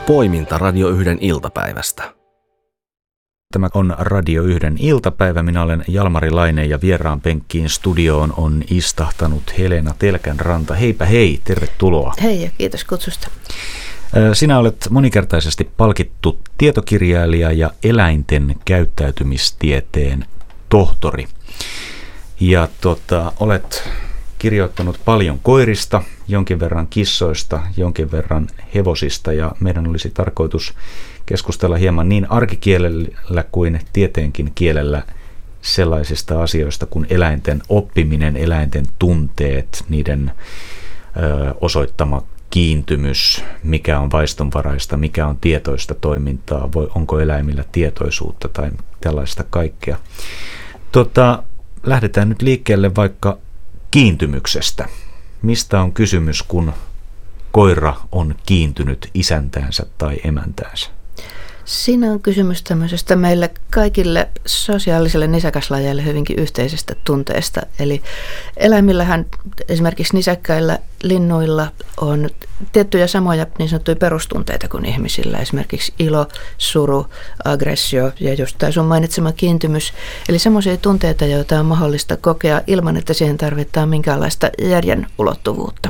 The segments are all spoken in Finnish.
Poiminta Radio 1 iltapäivästä. Tämä on Radio 1 iltapäivä. Minä olen Jalmari Laine ja vieraan penkkiin studioon on istahtanut Helena Telkänranta. Heipä hei, tervetuloa. Hei ja kiitos kutsusta. Sinä olet monikertaisesti palkittu tietokirjailija ja eläinten käyttäytymistieteen tohtori. Ja olet kirjoittanut paljon koirista, jonkin verran kissoista, jonkin verran hevosista ja meidän olisi tarkoitus keskustella hieman niin arkikielellä kuin tieteenkin kielellä sellaisista asioista kuin eläinten oppiminen, eläinten tunteet, niiden osoittama kiintymys, mikä on vaistonvaraista, mikä on tietoista toimintaa, onko eläimillä tietoisuutta tai tällaista kaikkea. Lähdetään nyt liikkeelle vaikka kiintymyksestä. Mistä on kysymys, kun koira on kiintynyt isäntäänsä tai emäntäänsä? Siinä on kysymys tämmöisestä meille kaikille sosiaalisille nisäkäslajeille hyvinkin yhteisestä tunteesta. Eli eläimillähän, esimerkiksi nisäkkäillä, linnuilla on tiettyjä samoja niin sanottuja perustunteita kuin ihmisillä. Esimerkiksi ilo, suru, aggressio ja just tämä sun mainitsema kiintymys. Eli semmoisia tunteita, joita on mahdollista kokea ilman, että siihen tarvitaan minkäänlaista järjen ulottuvuutta.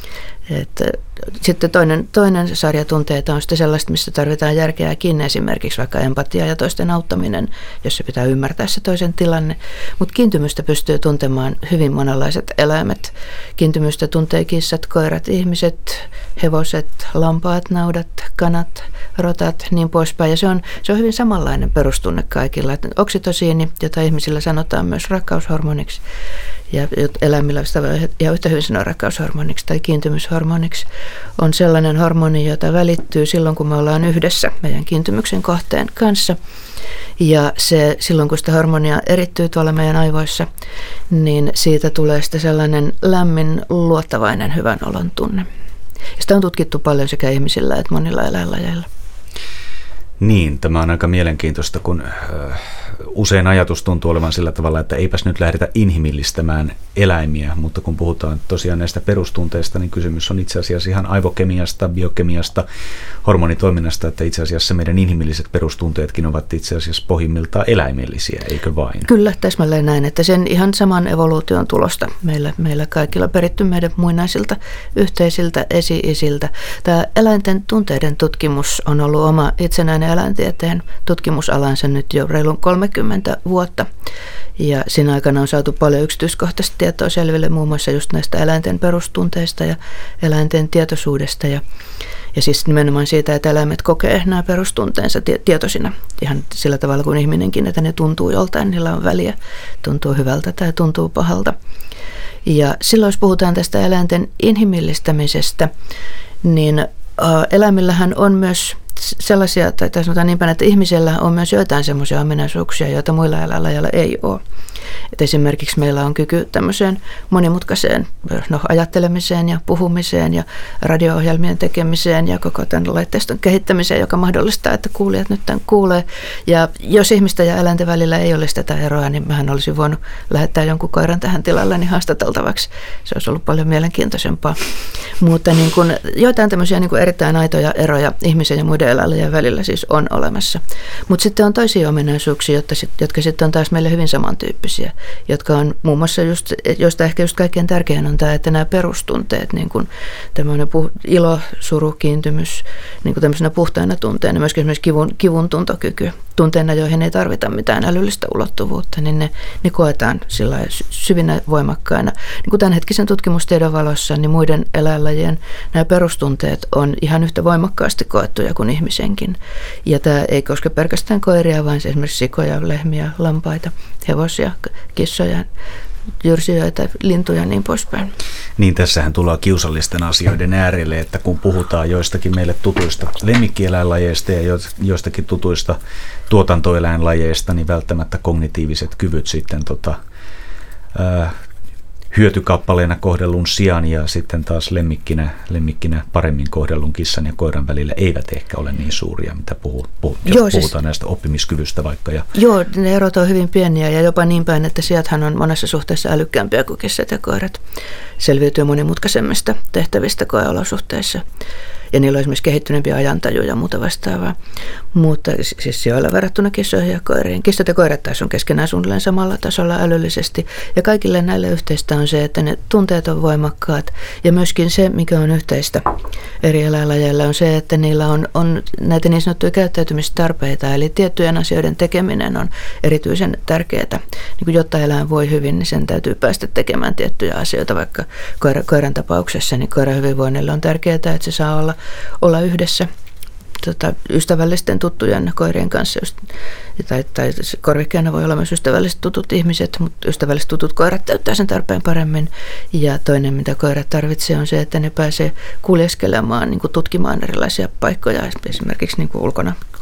Sitten toinen sarja tunteita on sitten sellaista, missä tarvitaan järkeäkin, esimerkiksi vaikka empatia ja toisten auttaminen, jossa pitää ymmärtää se toisen tilanne. Mutta kiintymystä pystyy tuntemaan hyvin monenlaiset eläimet. Kiintymystä tuntee kissat, koirat, ihmiset, hevoset, lampaat, naudat, kanat, rotat, niin poispäin. Ja se on hyvin samanlainen perustunne kaikilla. Oksitosiini, jota ihmisillä sanotaan myös rakkaushormoniksi, ja eläimillä ja yhtä hyvin sanoa rakkaushormoniksi tai kiintymyshormoniksi, on sellainen hormoni, jota välittyy silloin, kun me ollaan yhdessä meidän kiintymyksen kohteen kanssa. Ja silloin, kun sitä hormonia erittyy tuolla meidän aivoissa, niin siitä tulee sitten sellainen lämmin, luottavainen, hyvän olon tunne. Ja sitä on tutkittu paljon sekä ihmisillä että monilla eläinlajeilla. Niin, tämä on aika mielenkiintoista, kun usein ajatus tuntuu olevan sillä tavalla, että eipäs nyt lähdetä inhimillistämään eläimiä, mutta kun puhutaan tosiaan näistä perustunteista, niin kysymys on itse asiassa ihan aivokemiasta, biokemiasta, hormonitoiminnasta, että itse asiassa meidän inhimilliset perustunteetkin ovat itse asiassa pohjimmiltaan eläimellisiä, eikö vain? Kyllä, täsmälleen näin, että sen ihan saman evoluution tulosta meillä kaikilla peritty meidän muinaisilta yhteisiltä esi-isiltä. Tämä eläinten tunteiden tutkimus on ollut oma itsenäinen eläintieteen tutkimusalansa nyt jo reilun 30 vuotta. Ja siinä aikana on saatu paljon yksityiskohtaista tietoa selville muun muassa just näistä eläinten perustunteista ja eläinten tietoisuudesta. Ja siis nimenomaan siitä, että eläimet kokee nämä perustunteensa tietoisina ihan sillä tavalla kuin ihminenkin, että ne tuntuu joltain, niillä on väliä, tuntuu hyvältä tai tuntuu pahalta. Ja silloin jos puhutaan tästä eläinten inhimillistämisestä, niin eläimillähän on myös sellaisia, tai sanotaan niin päin, että ihmisellä on myös joitain semmoisia ominaisuuksia, joita muilla eläinlajeilla ei ole. Et esimerkiksi meillä on kyky tämmöiseen monimutkaiseen ajattelemiseen ja puhumiseen ja radio-ohjelmien tekemiseen ja koko tämän laitteiston kehittämiseen, joka mahdollistaa, että kuulijat nyt tämän kuulee. Ja jos ihmistä ja eläinten välillä ei olisi tätä eroa, niin mähän olisin voinut lähettää jonkun koiran tähän tilalleni haastateltavaksi. Se olisi ollut paljon mielenkiintoisempaa. Mutta niin kun, joitain tämmöisiä niin kun erittäin aitoja eroja ihmisen ja muiden eläinlajien välillä siis on olemassa. Mutta sitten on toisia ominaisuuksia, jotka sitten on taas meille hyvin samantyyppisiä, jotka on muun muassa joista ehkä just kaikkein tärkein on tämä, että nämä perustunteet, niin kuin tämmöinen ilo, suru, kiintymys, niin kuin tämmöisenä puhtaina tunteena, myöskin esimerkiksi kivun tuntokyky, tunteena, joihin ei tarvita mitään älyllistä ulottuvuutta, niin ne koetaan sillä syvinä voimakkaina. Niin kuin tämänhetkisen tutkimustiedon valossa, niin muiden eläinlajien nämä perustunteet on ihan yhtä voimakkaasti koettuja kuin ihmisenkin. Ja tämä ei koske pelkästään koiria, vaan esimerkiksi sikoja, lehmiä, lampaita, hevosia, kissoja, jyrsijöitä, lintuja ja niin poispäin. Niin, tässähän tullaan kiusallisten asioiden äärelle, että kun puhutaan joistakin meille tutuista lemmikkieläinlajeista ja joistakin tutuista tuotantoeläinlajeista, niin välttämättä kognitiiviset kyvyt sitten hyötykappaleena kohdellun sijaan ja sitten taas lemmikkinä paremmin kohdellun kissan ja koiran välillä eivät ehkä ole niin suuria, mitä puhutaan näistä oppimiskyvystä vaikka. Joo, ne erot on hyvin pieniä ja jopa niin päin, että sieltähän on monessa suhteessa älykkäämpiä kuin kissat ja koirat. Selviytyy monimutkaisemmista tehtävistä koeolosuhteissa. ja niillä on esimerkiksi kehittyneempi ajantaju ja muuta vastaavaa. Mutta siis sijoilla verrattuna kissoihin ja koiriin. Kissat ja koirat taas on keskenään suunnilleen samalla tasolla älyllisesti. Ja kaikille näille yhteistä on se, että ne tunteet on voimakkaat. Ja myöskin se, mikä on yhteistä eri eläinlajeilla, on se, että niillä on näitä niin sanottuja käyttäytymistarpeita. Eli tiettyjen asioiden tekeminen on erityisen tärkeää. Niin kuin jotta eläin voi hyvin, niin sen täytyy päästä tekemään tiettyjä asioita. Vaikka koiran tapauksessa, niin koiran hyvinvoinnille on tärkeää, että se saa olla yhdessä ystävällisten tuttujen koirien kanssa. Tai korvikkeena voi olla myös ystävälliset tutut ihmiset, mutta ystävälliset tutut koirat täyttää sen tarpeen paremmin. Ja toinen, mitä koirat tarvitsee, on se, että ne pääsee kuljeskelemaan, niin kuin tutkimaan erilaisia paikkoja, esimerkiksi niin kuin ulkona